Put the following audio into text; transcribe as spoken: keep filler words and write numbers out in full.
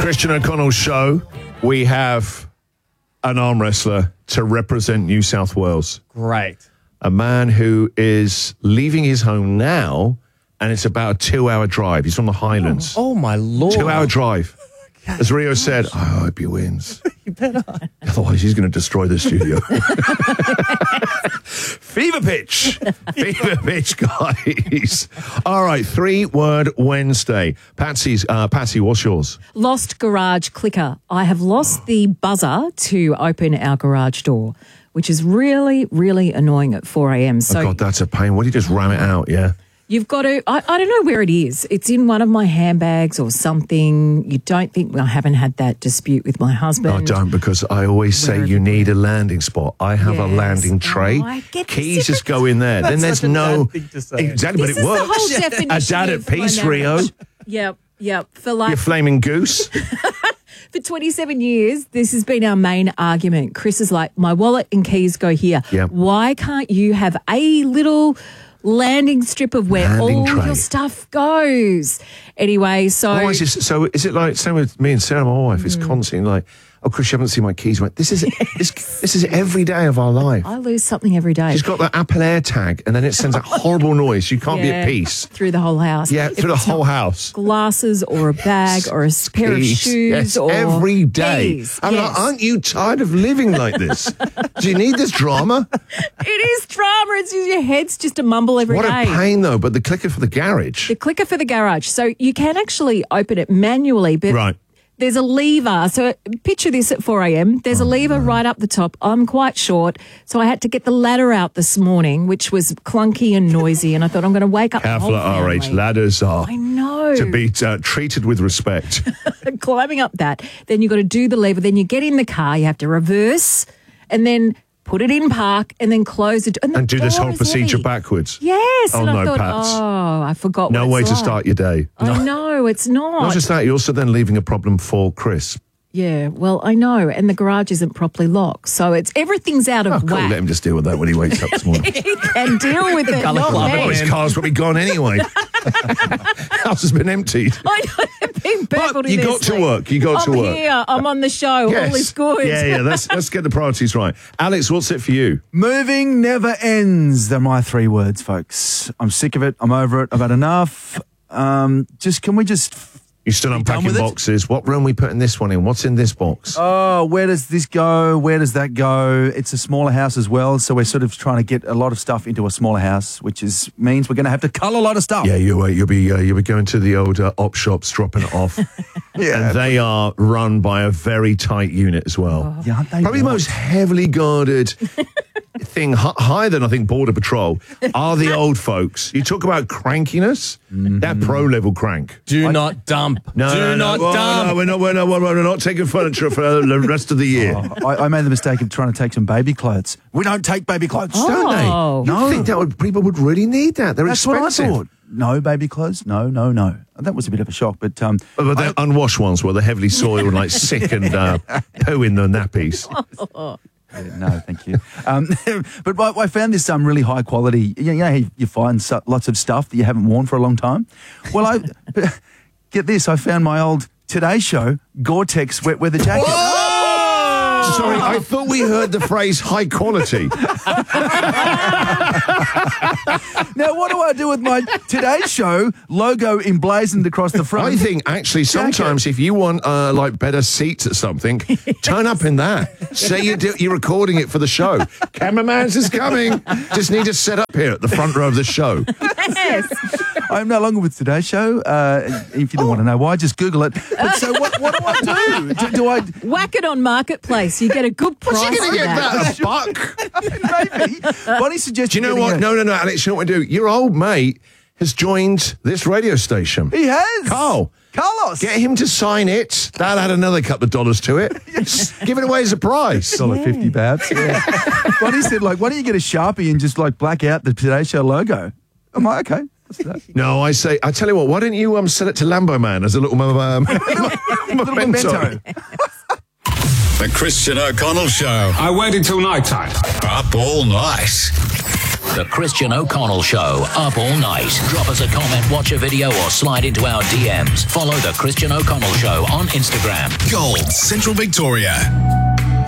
Christian O'Connell show, we have an arm wrestler to represent New South Wales. Great. A man who is leaving his home now, and it's about a two-hour drive. He's from the Highlands. Oh, oh my Lord. Two-hour drive. As Rio said, I hope he wins. You better. Otherwise, he's going to destroy the studio. Fever pitch. Fever pitch, guys. All right, three-word Wednesday. Patsy's, uh, Patsy, what's yours? Lost garage clicker. I have lost the buzzer to open our garage door, which is really, really annoying at four a.m. So Oh, God, that's a pain. Why do you just ram it out, yeah? you've got to, I, I don't know where it is. It's in one of my handbags or something. You don't think, well, I haven't had that dispute with my husband. I don't, because I always say Where you need a landing spot. I have a Yes. landing tray. Oh, I get this. Keys just go in there. then there's such a no... bad thing to say. Exactly, This but it is the works. whole definition A dad at of my peace, marriage. Rio. Yep, yep. For like Your flaming goose. For twenty-seven years, this has been our main argument. Chris is like, my wallet and keys go here. Yep. Why can't you have a little landing strip of where Landing all tray. your stuff goes? Anyway, so... Oh, is this, so is it like, same with me and Sarah, my wife, Mm. it's constantly like, oh, Chris, you haven't seen my keys. I'm like, this is this, this is every day of our life. I lose something every day. She's got that Apple AirTag, and then it sends that horrible noise. You can't be Yeah, at peace. through the whole house. Yeah, If through the it's whole not house. Glasses or a bag or a pair of Keys. shoes Yes, or every day. keys. I'm Yes. like, aren't you tired of living like this? Do you need this drama? It is drama. It's just, your head's just a mumble every What day. a pain, though. But the clicker for the garage. The clicker for the garage. So you can actually open it manually, but Right. there's a lever. So picture this at four a.m. There's a lever right up the top. I'm quite short, so I had to get the ladder out this morning, which was clunky and noisy, and I thought I'm going to wake up Careful the at whole our age. family. Ladders are I know. to be uh, treated with respect. Climbing up that. Then you've got to do the lever. Then you get in the car. You have to reverse and then put it in park and then close it. And, the And do this door whole is procedure heavy. backwards. Yes. Oh, and I no, thought, Pats. oh, I forgot No what way it's to like. start your day. I know, it's not. Not just that, you're also then leaving a problem for Chris. Yeah, well, I know, and the garage isn't properly locked, so it's everything's out of Oh, cool. whack. Let him just deal with that when he wakes up this morning. He can deal with it, Colour not club, me. Oh, his car's probably gone anyway. House has been emptied. I know, I've been burgled But in you their got to sleep. work. You got I'm to work. here. I'm on the show. Yes. All is good. Yeah, yeah. Let's let's get the priorities right. Alex, what's it for you? Moving never ends. They're my three words, folks. I'm sick of it. I'm over it. I've had enough. Um, just can we just? You're still done unpacking with it? boxes. What room are we putting this one in? What's in this box? Oh, where does this go? Where does that go? It's a smaller house as well, so we're sort of trying to get a lot of stuff into a smaller house, which is means we're going to have to cull a lot of stuff. Yeah, you wait. You'll be uh, you'll be going to the old uh, op shops, dropping it off. Yeah. And they are run by a very tight unit as well. Yeah, aren't they Probably the right? most heavily guarded thing, hi- higher than I think Border Patrol, are the old folks. You talk about crankiness, that pro level crank. Do not dump. No, Do no, not no, well, dump. no, we're not, we're not, we're not taking furniture for the rest of the year. I, I made the mistake of trying to take some baby clothes. We don't take baby clothes, Don't they? Oh. You No. think that would, people would really need that? They're That's expensive. what I thought. No baby clothes. No, no, no. That was a bit of a shock, but um, But they're unwashed ones where they're heavily soiled and like sick and uh, poo in the nappies. Yeah, no, thank you. Um, but I, I found this um, really high quality. You know, how you find so, lots of stuff that you haven't worn for a long time. Well, I get this. I found my old Today Show Gore-Tex wet weather jacket. Sorry, I thought we heard the phrase high quality. Now, what do I do with my Today Show logo emblazoned across the front? I think actually sometimes if you want uh, like better seats at something, turn up in that. Say you do, you're recording it for the show. Cameraman's is coming. Just need to set up here at the front row of the show. Yes. I'm no longer with Today Show. Uh, if you don't want to know why, just Google it. But so what, what do I do? do? Do I... Whack it on Marketplace. You get a good price What's he going for to get that. that? A buck? Maybe. Bonnie suggested... Do you know getting what? a- No, no, no, Alex, you know what I do? Your old mate has joined this radio station. He has. Carl. Carlos. Get him to sign it. That'll add another couple of dollars to it. Just give it away as a prize. one dollar fifty, Babs. Yeah. Bonnie said, like, why don't you get a Sharpie and just, like, black out the Today Show logo? I'm like, okay. What's that? No, I say, I tell you what, why don't you um, sell it to Lambo Man as a little, um, Little memento? memento. The Christian O'Connell Show. I waited till night time. Up all night. The Christian O'Connell Show, up all night. Drop us a comment, watch a video, or slide into our D Ms. Follow The Christian O'Connell Show on Instagram. Gold, Central Victoria.